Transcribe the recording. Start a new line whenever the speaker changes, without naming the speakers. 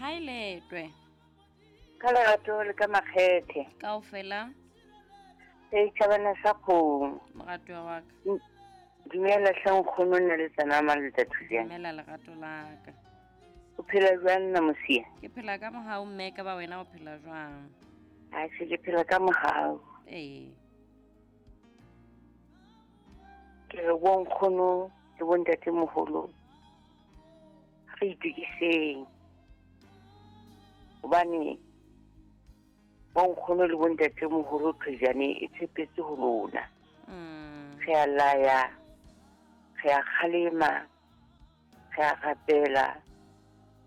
Hai letwe.
Ka lerato le ka makgethe.
Kaofela.
Thabana sa kgomo.
Moratuwa wa ka.
Dumela hle nkgono nna le tsena ma le tathusiana.
Dumela lerato la ka.
O phela jwang na mosia?
Ke phela ka mohau mme ka ba wena o phela jwang?
Ha se ke phela ka mohau.
Ee.
Ke re bo nkgono le bo ntatemoholo re itukiseng. Hobane bo nkgono le bo ntatemoholo Phejane e tshepetse ho lona. Re a laya, re a kgalema, re a rapela,